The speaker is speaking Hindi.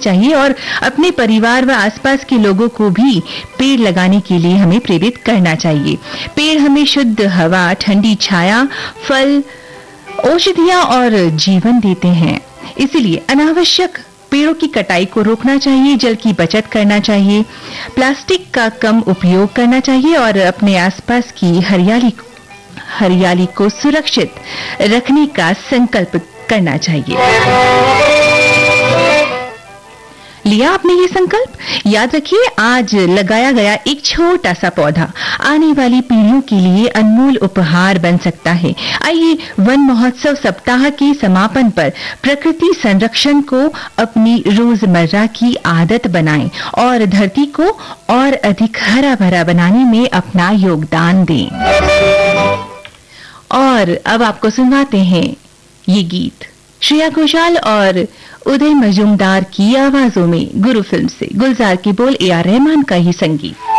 चाहिए और अपने परिवार व आसपास के लोगों को भी पेड़ लगाने के लिए हमें प्रेरित करना चाहिए। पेड़ हमें शुद्ध हवा, ठंडी छाया, फल, औषधियां और जीवन देते हैं। इसलिए अनावश्यक पेड़ों की कटाई को रोकना चाहिए, जल की बचत करना चाहिए, प्लास्टिक का कम उपयोग करना चाहिए और अपने आसपास की हरियाली को सुरक्षित रखने का संकल्प करना चाहिए। लिया आपने ये संकल्प? याद रखिए, आज लगाया गया एक छोटा सा पौधा आने वाली पीढ़ियों के लिए अनमोल उपहार बन सकता है। आइए वन महोत्सव सप्ताह के समापन पर प्रकृति संरक्षण को अपनी रोजमर्रा की आदत बनाएं और धरती को और अधिक हरा भरा बनाने में अपना योगदान दें। और अब आपको सुनवाते हैं ये गीत श्रेया घोषाल और उदय मजूमदार की आवाजों में, गुरु फिल्म से। गुलजार की बोल, ए आर रहमान का ही संगीत।